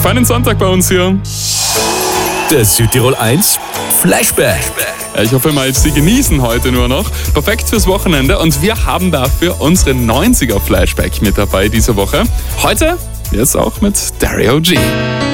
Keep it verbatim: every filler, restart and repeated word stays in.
feinen Sonntag bei uns hier. Der Südtirol eins Flashback. Ja, ich hoffe mal, Sie genießen heute nur noch. Perfekt fürs Wochenende und wir haben dafür unsere neunziger Flashback mit dabei diese Woche. Heute jetzt auch mit Dario G.